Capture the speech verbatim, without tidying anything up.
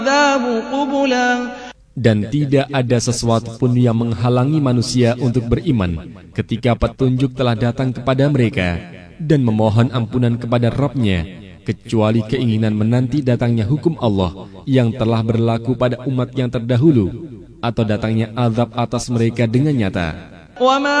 Dan tidak ada sesuatu pun yang menghalangi manusia untuk beriman ketika petunjuk telah datang kepada mereka dan memohon ampunan kepada Rabb-Nya, kecuali keinginan menanti datangnya hukum Allah yang telah berlaku pada umat yang terdahulu, atau datangnya azab atas mereka dengan nyata.